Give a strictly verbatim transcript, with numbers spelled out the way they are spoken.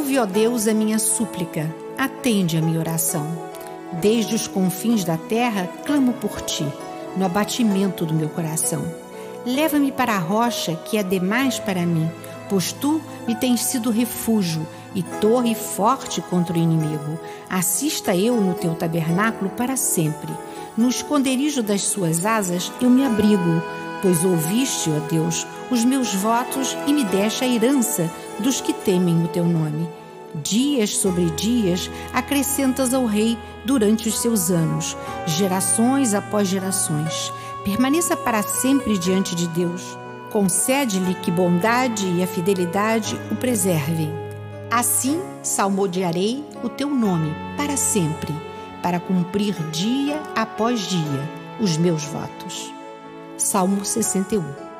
Ouve, ó Deus, a minha súplica, atende a minha oração. Desde os confins da terra, clamo por ti, no abatimento do meu coração. Leva-me para a rocha que é demais para mim, pois tu me tens sido refúgio e torre forte contra o inimigo. Assista eu no teu tabernáculo para sempre. No esconderijo das suas asas eu me abrigo, pois ouviste, ó Deus, os meus votos e me deste a herança dos que temem o teu nome. Dias sobre dias acrescentas ao rei durante os seus anos, gerações após gerações. Permaneça para sempre diante de Deus. Concede-lhe que bondade e a fidelidade o preservem. Assim salmodiarei o teu nome para sempre, para cumprir dia após dia os meus votos. Salmo sessenta e um.